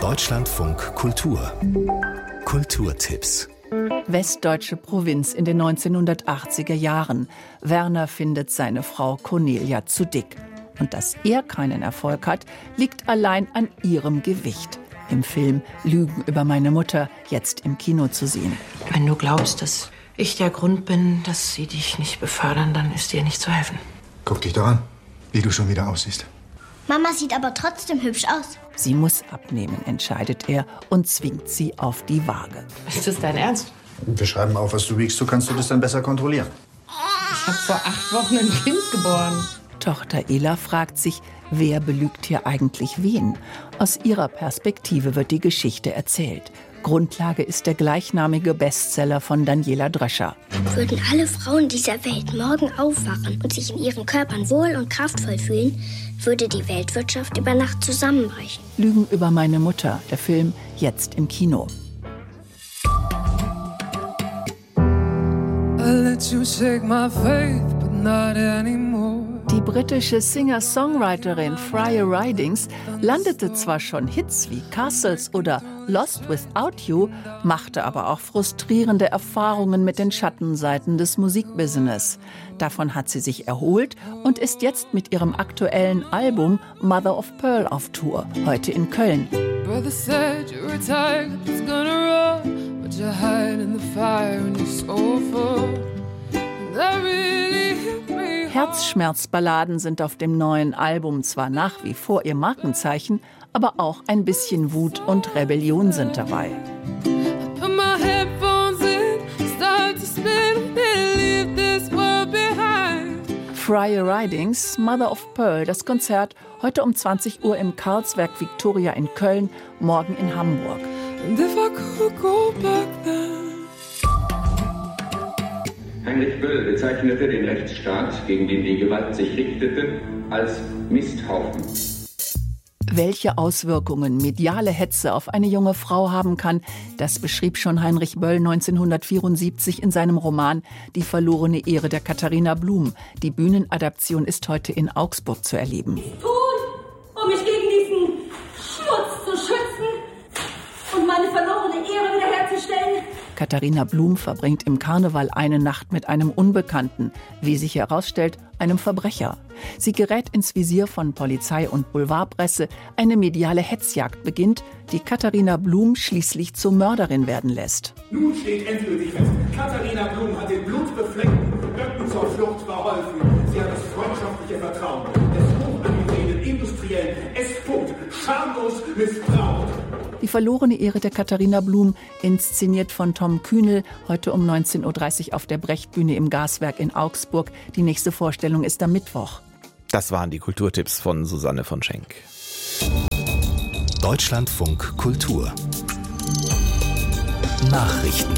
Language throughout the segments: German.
Deutschlandfunk Kultur. Kulturtipps. Westdeutsche Provinz in den 1980er Jahren. Werner findet seine Frau Cornelia zu dick. Und dass er keinen Erfolg hat, liegt allein an ihrem Gewicht. Im Film Lügen über meine Mutter, jetzt im Kino zu sehen. Wenn du glaubst, dass ich der Grund bin, dass sie dich nicht befördern, dann ist dir nicht zu helfen. Guck dich doch an, wie du schon wieder aussiehst. Mama sieht aber trotzdem hübsch aus. Sie muss abnehmen, entscheidet er und zwingt sie auf die Waage. Ist das dein Ernst? Wir schreiben auf, was du wiegst, so kannst du das dann besser kontrollieren. Ich habe vor 8 Wochen ein Kind geboren. Tochter Ela fragt sich, wer belügt hier eigentlich wen? Aus ihrer Perspektive wird die Geschichte erzählt. Grundlage ist der gleichnamige Bestseller von Daniela Drescher. Würden alle Frauen dieser Welt morgen aufwachen und sich in ihren Körpern wohl und kraftvoll fühlen, würde die Weltwirtschaft über Nacht zusammenbrechen. Lügen über meine Mutter, der Film jetzt im Kino. Die britische Singer-Songwriterin Freya Ridings landete zwar schon Hits wie Castles oder Lost Without You, machte aber auch frustrierende Erfahrungen mit den Schattenseiten des Musikbusiness. Davon hat sie sich erholt und ist jetzt mit ihrem aktuellen Album Mother of Pearl auf Tour, heute in Köln. Herzschmerzballaden sind auf dem neuen Album zwar nach wie vor ihr Markenzeichen, aber auch ein bisschen Wut und Rebellion sind dabei. Freya Ridings, Mother of Pearl, das Konzert heute um 20 Uhr im Karlswerk Victoria in Köln, morgen in Hamburg. Heinrich Böll bezeichnete den Rechtsstaat, gegen den die Gewalt sich richtete, als Misthaufen. Welche Auswirkungen mediale Hetze auf eine junge Frau haben kann, das beschrieb schon Heinrich Böll 1974 in seinem Roman Die verlorene Ehre der Katharina Blum. Die Bühnenadaption ist heute in Augsburg zu erleben. Tun, um mich gegen diesen Schmutz zu schützen und meine verlorene Ehre wiederherzustellen? Katharina Blum verbringt im Karneval eine Nacht mit einem Unbekannten, wie sich herausstellt, einem Verbrecher. Sie gerät ins Visier von Polizei und Boulevardpresse. Eine mediale Hetzjagd beginnt, die Katharina Blum schließlich zur Mörderin werden lässt. Nun steht endgültig fest, Katharina Blum hat den blutbefleckten Böcken zur Flucht verholfen. Sie hat das freundschaftliche Vertrauen des hochangesehenen Industriellen S. schamlos missbraucht. Die verlorene Ehre der Katharina Blum, inszeniert von Tom Kühnel, heute um 19.30 Uhr auf der Brechtbühne im Gaswerk in Augsburg. Die nächste Vorstellung ist am Mittwoch. Das waren die Kulturtipps von Susanne von Schenk. Deutschlandfunk Kultur. Nachrichten.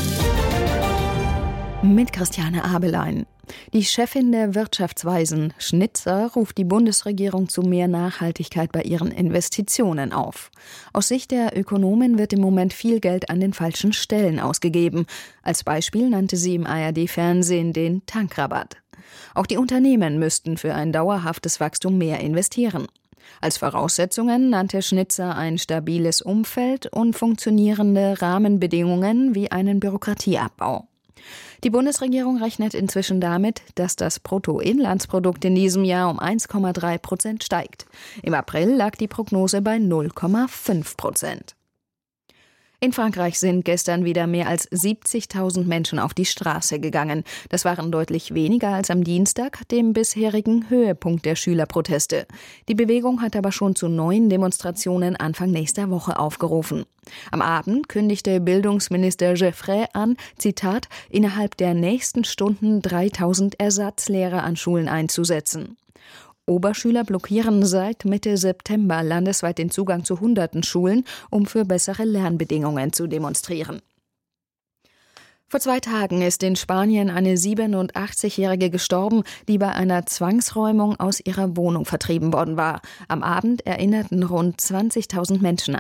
Mit Christiane Abelein. Die Chefin der Wirtschaftsweisen, Schnitzer, ruft die Bundesregierung zu mehr Nachhaltigkeit bei ihren Investitionen auf. Aus Sicht der Ökonomen wird im Moment viel Geld an den falschen Stellen ausgegeben. Als Beispiel nannte sie im ARD-Fernsehen den Tankrabatt. Auch die Unternehmen müssten für ein dauerhaftes Wachstum mehr investieren. Als Voraussetzungen nannte Schnitzer ein stabiles Umfeld und funktionierende Rahmenbedingungen wie einen Bürokratieabbau. Die Bundesregierung rechnet inzwischen damit, dass das Bruttoinlandsprodukt in diesem Jahr um 1,3% steigt. Im April lag die Prognose bei 0,5%. In Frankreich sind gestern wieder mehr als 70.000 Menschen auf die Straße gegangen. Das waren deutlich weniger als am Dienstag, dem bisherigen Höhepunkt der Schülerproteste. Die Bewegung hat aber schon zu neuen Demonstrationen Anfang nächster Woche aufgerufen. Am Abend kündigte Bildungsminister Geoffrey an, Zitat, innerhalb der nächsten Stunden 3.000 Ersatzlehrer an Schulen einzusetzen. Oberschüler blockieren seit Mitte September landesweit den Zugang zu hunderten Schulen, um für bessere Lernbedingungen zu demonstrieren. Vor 2 Tagen ist in Spanien eine 87-Jährige gestorben, die bei einer Zwangsräumung aus ihrer Wohnung vertrieben worden war. Am Abend erinnerten rund 20.000 Menschen an sie.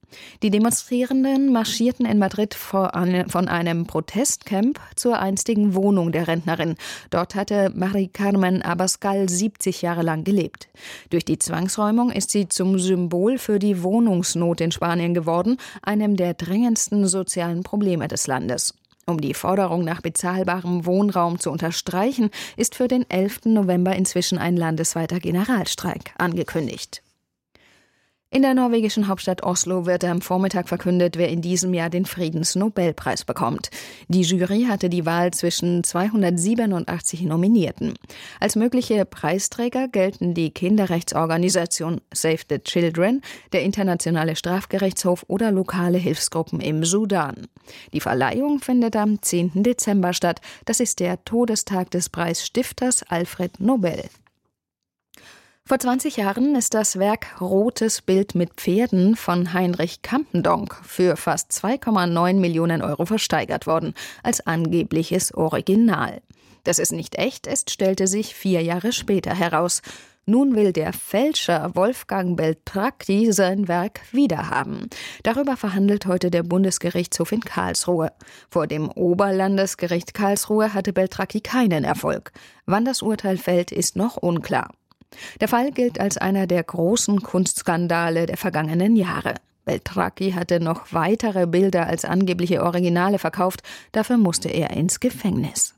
Die Demonstrierenden marschierten in Madrid von einem Protestcamp zur einstigen Wohnung der Rentnerin. Dort hatte Mari Carmen Abascal 70 Jahre lang gelebt. Durch die Zwangsräumung ist sie zum Symbol für die Wohnungsnot in Spanien geworden, einem der dringendsten sozialen Probleme des Landes. Um die Forderung nach bezahlbarem Wohnraum zu unterstreichen, ist für den 11. November inzwischen ein landesweiter Generalstreik angekündigt. In der norwegischen Hauptstadt Oslo wird am Vormittag verkündet, wer in diesem Jahr den Friedensnobelpreis bekommt. Die Jury hatte die Wahl zwischen 287 Nominierten. Als mögliche Preisträger gelten die Kinderrechtsorganisation Save the Children, der Internationale Strafgerichtshof oder lokale Hilfsgruppen im Sudan. Die Verleihung findet am 10. Dezember statt. Das ist der Todestag des Preisstifters Alfred Nobel. Vor 20 Jahren ist das Werk Rotes Bild mit Pferden von Heinrich Campendonck für fast 2,9 Millionen Euro versteigert worden, als angebliches Original. Dass es nicht echt ist, stellte sich 4 Jahre später heraus. Nun will der Fälscher Wolfgang Beltracchi sein Werk wiederhaben. Darüber verhandelt heute der Bundesgerichtshof in Karlsruhe. Vor dem Oberlandesgericht Karlsruhe hatte Beltracchi keinen Erfolg. Wann das Urteil fällt, ist noch unklar. Der Fall gilt als einer der großen Kunstskandale der vergangenen Jahre. Beltracchi hatte noch weitere Bilder als angebliche Originale verkauft. Dafür musste er ins Gefängnis.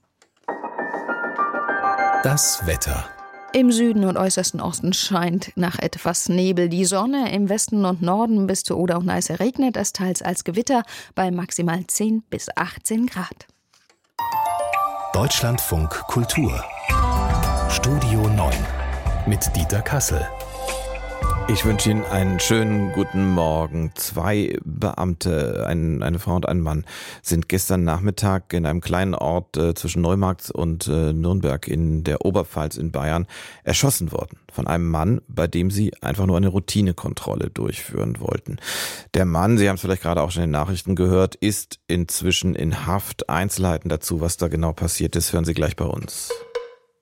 Das Wetter. Im Süden und äußersten Osten scheint nach etwas Nebel die Sonne. Im Westen und Norden bis zu Oder und Neiße regnet es teils als Gewitter bei maximal 10 bis 18 Grad. Deutschlandfunk Kultur. Studio 9 mit Dieter Kassel. Ich wünsche Ihnen einen schönen guten Morgen. 2 Beamte, eine Frau und ein Mann, sind gestern Nachmittag in einem kleinen Ort zwischen Neumarkt und Nürnberg in der Oberpfalz in Bayern erschossen worden. Von einem Mann, bei dem sie einfach nur eine Routinekontrolle durchführen wollten. Der Mann, Sie haben es vielleicht gerade auch schon in den Nachrichten gehört, ist inzwischen in Haft. Einzelheiten dazu, was da genau passiert ist, hören Sie gleich bei uns.